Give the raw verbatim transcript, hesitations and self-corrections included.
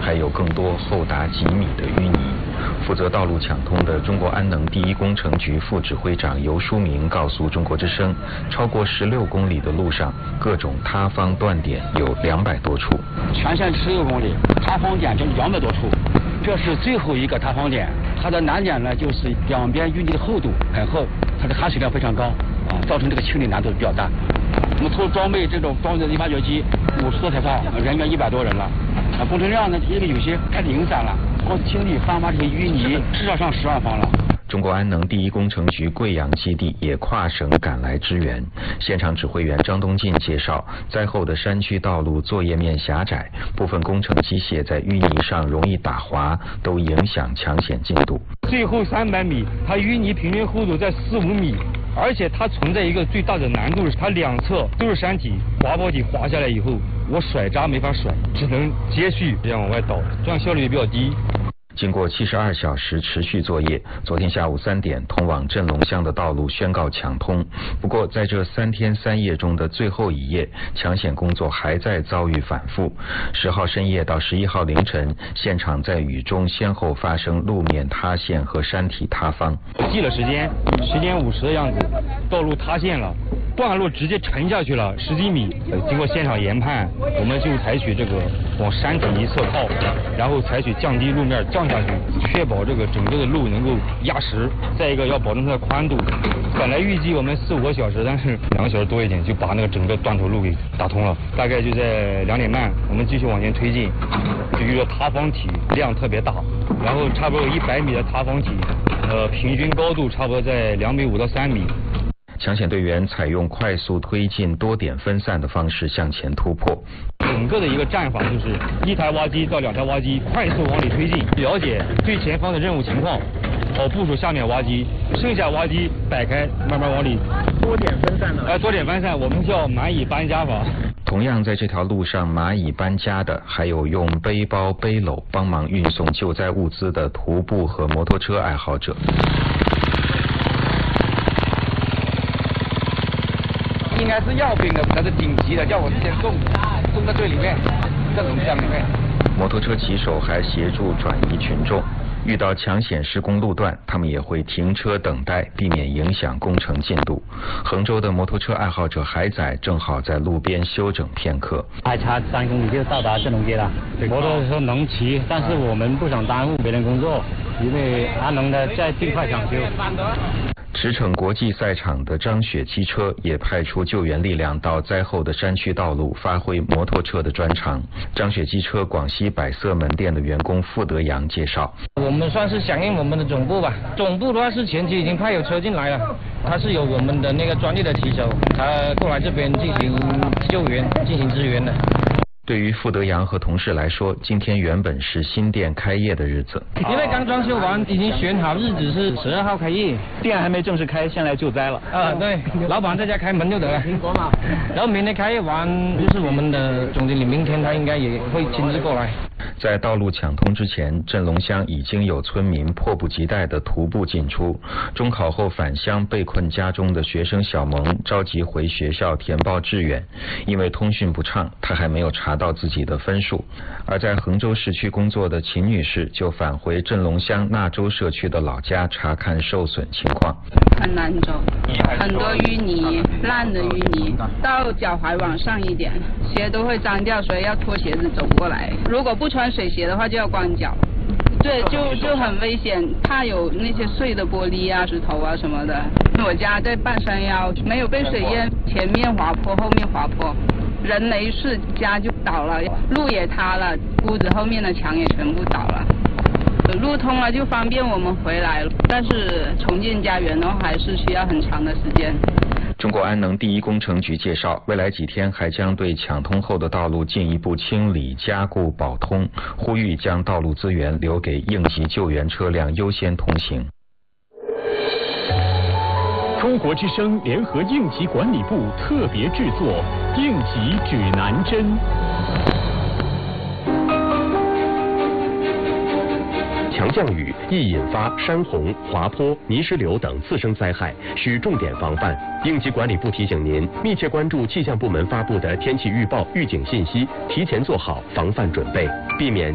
还有更多厚达几米的淤泥。负责道路抢通的中国安能第一工程局副指挥长尤书明告诉中国之声，超过十六公里的路上，各种塌方断点有两百多处。 全线十六公里，塌方点就两百多处。这是最后一个塌方点，它的难点呢就是两边淤泥的厚度很厚，它的含水量非常高啊，造成这个清理难度比较大。我们投装备这种装备的挖掘机五十多台炮，人员一百多人了。啊，工程量呢，因为有些太零散了，光清理翻挖这些淤泥，至少上十万方了。 中国安能第一工程局贵阳基地也跨省赶来支援。现场指挥员张东进介绍，灾后的山区道路作业面狭窄，部分工程机械在淤泥上容易打滑，都影响抢险进度。 最后三百米，它淤泥平均厚度在四五米。而且它存在一个最大的难度是，它两侧都是山体，滑坡体滑下来以后，我甩渣没法甩，只能接续这样往外倒，这样效率也比较低。 经过七十二小时持续作业，昨天下午三点，通往镇龙乡的道路宣告抢通。不过，在这三天三夜中的最后一夜，抢险工作还在遭遇反复。十号深夜到十一号凌晨，现场在雨中先后发生路面塌陷和山体塌方。 我记了时间，十点五十的样子，道路塌陷了。段落直接沉下去了十几米，经过现场研判，我们就采取这个往山体一侧靠，然后采取降低路面降下去，确保这个整个的路能够压实。再一个要保证它的宽度，本来预计我们四五个小时，但是两个小时多一点就把那个整个断头路给打通了。大概就在两点半，我们继续往前推进，就遇到塌方体量特别大，然后差不多有一百米的塌方体，呃，平均高度差不多在两米五到三米。 抢险队员采用快速推进、多点分散的方式向前突破。 整个的一个战法就是一台挖机到两台挖机，快速往里推进，了解最前方的任务情况，好部署下面挖机，剩下挖机摆开，慢慢往里。 多点分散的。 哎，多点分散，我们叫蚂蚁搬家法。 同样在这条路上蚂蚁搬家的，还有用背包、背篓帮忙运送救灾物资的徒步和摩托车爱好者。 应该是药品的，它是紧急的，叫我们先送，送到最里面，这种箱里面。 摩托车骑手还协助转移群众，遇到抢险施工路段，他们也会停车等待，避免影响工程进度。衡州的摩托车爱好者海仔正好在路边休整片刻。 还差三公里就到达镇龙街了。摩托车能骑，但是我们不想耽误别人工作，因为安能的在尽快抢修。 驰骋国际赛场的张雪机车也派出救援力量到灾后的山区道路，发挥摩托车的专长。张雪机车广西百色门店的员工傅德阳介绍： 我们算是响应我们的总部吧，总部的话是前期已经派有车进来了，他是有我们的那个专业的骑手，他过来这边进行救援、进行支援的。 对于傅德阳和同事来说，今天原本是新店开业的日子。 因为刚装修完，已经选好日子是十二号开业， 店还没正式开，先来救灾了。 啊，对，老板在家开门就得了。然后明天开业完，就是我们的总经理，明天他应该也会亲自过来。 在道路抢通之前，镇龙乡已经有村民迫不及待地徒步进出。中考后返乡被困家中的学生小萌着急回学校填报志愿，因为通讯不畅，他还没有查到自己的分数。而在衡州市区工作的秦女士就返回镇龙乡纳州社区的老家查看受损情况。 很难走，很多淤泥，烂的淤泥，到脚踝往上一点，鞋都会脏掉，所以要脱鞋子走过来。如果不穿水鞋的话，就要光脚。对，就就很危险，怕有那些碎的玻璃啊、石头啊什么的。我家在半山腰，没有被水淹，前面滑坡，后面滑坡，人没事，家就倒了，路也塌了，屋子后面的墙也全部倒了。路通了就方便我们回来了，但是重建家园的话还是需要很长的时间。 中国安能第一工程局介绍，未来几天还将对抢通后的道路进一步清理、加固、保通，呼吁将道路资源留给应急救援车辆优先通行。 中国之声联合应急管理部特别制作《应急指南针》。强降雨易引发山洪、滑坡、泥石流等次生灾害，需重点防范。应急管理部提醒您，密切关注气象部门发布的天气预报、预警信息，提前做好防范准备，避免